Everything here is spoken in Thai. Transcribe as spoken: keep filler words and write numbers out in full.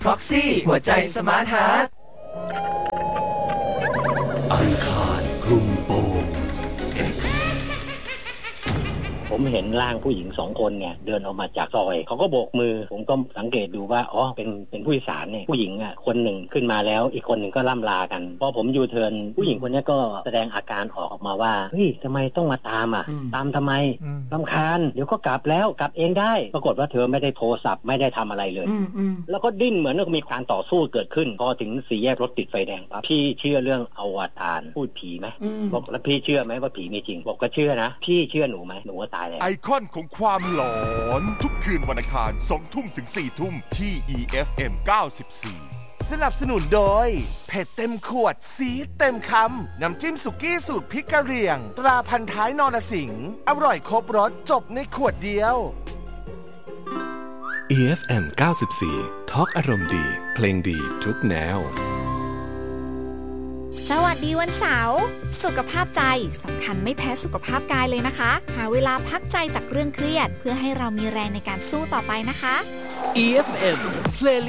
Proxy หัวใจสมาร์ทฮาร์ทอังคารคลุมโปง X ผมเห็นร่างผู้หญิงสองคนเนี่ยเดินออกมาจากซอยเขาก็โบกมือผมก็สังเกตดูว่าอ๋อเป็นเป็นผู้โดยสารเนี่ยผู้หญิงอ่ะคนหนึ่งขึ้นมาแล้วอีกคนหนึ่งก็ล่ำลากันพอผมยูเทิร์นผู้หญิงคนนี้ก็แสดงอาการออกมาว่าเฮ้ยทำไมต้องมาตามอ่ะตามทำไมรำคาญเดี๋ยวก็กลับแล้วกลับเองได้ปรากฏว่าเธอไม่ได้โทรศัพท์ไม่ได้ทำอะไรเลยแล้วก็ดิ้นเหมือนกับมีการต่อสู้เกิดขึ้นพอถึงสี่แยกรถติดไฟแดงปั๊บพี่เชื่อเรื่องอวตารพูดผีไหมบอกแล้วพี่เชื่อไหมว่าผีมีจริงบอกก็เชื่อนะพี่เชื่อหนูไหมหนูว่าตายแล้วไอคอนของความหลอนทุกคืนวันอังคาร สองทุ่มถึงสี่ทุ่มที่ อี เอฟ เอ็ม เก้าสิบสี่สนับสนุนโดยเผ็ดเต็มขวดซีดเต็มคำน้ำจิ้มสุกี้สูตรพริกกะเหรี่ยงตราพันท้ายนรสิงห์อร่อยครบรสจบในขวดเดียวอี เอฟ เอ็ม เก้าสิบสี่ ทอล์กอารมณ์ดีเพลงดีทุกแนวสวัสดีวันเสาร์สุขภาพใจสำคัญไม่แพ้สุขภาพกายเลยนะคะหาเวลาพักใจจากเรื่องเครียดเพื่อให้เรามีแรงในการสู้ต่อไปนะคะอี เอฟ เอ็ม Playlist